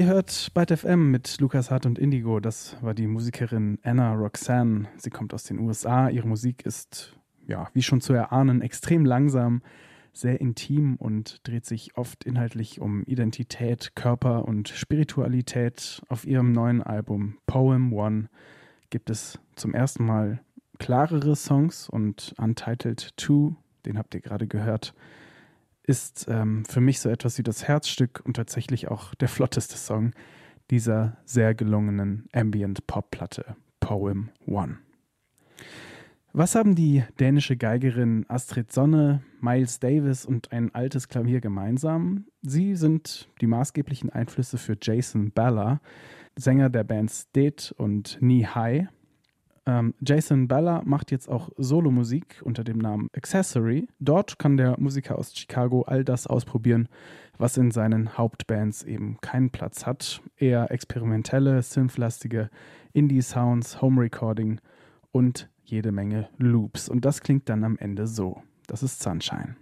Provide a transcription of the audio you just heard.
Ihr hört Byte FM mit Lukas Hart und Indigo. Das war die Musikerin Anna Roxanne. Sie kommt aus den USA. Ihre Musik ist, ja, wie schon zu erahnen, extrem langsam, sehr intim und dreht sich oft inhaltlich um Identität, Körper und Spiritualität. Auf ihrem neuen Album Poem One gibt es zum ersten Mal klarere Songs und Untitled 2, den habt ihr gerade gehört, ist für mich so etwas wie das Herzstück und tatsächlich auch der flotteste Song dieser sehr gelungenen Ambient-Pop-Platte Poem One. Was haben die dänische Geigerin Astrid Sonne, Miles Davis und ein altes Klavier gemeinsam? Sie sind die maßgeblichen Einflüsse für Jason Balla, Sänger der Bands Dead und Knee High. Jason Balla macht jetzt auch Solomusik unter dem Namen Accessory. Dort kann der Musiker aus Chicago all das ausprobieren, was in seinen Hauptbands eben keinen Platz hat. Eher experimentelle, synthlastige Indie-Sounds, Home-Recording und jede Menge Loops. Und das klingt dann am Ende so. Das ist Sunshine.